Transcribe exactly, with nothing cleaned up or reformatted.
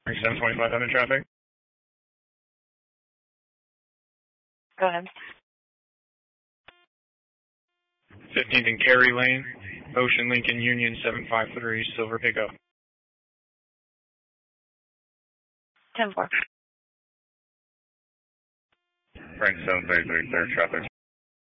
seven twenty-five under traffic. Go ahead. fifteenth and Cary Lane, Ocean Lincoln Union seven five three, silver pickup. ten four. Frank seven thirty-three, clear traffic.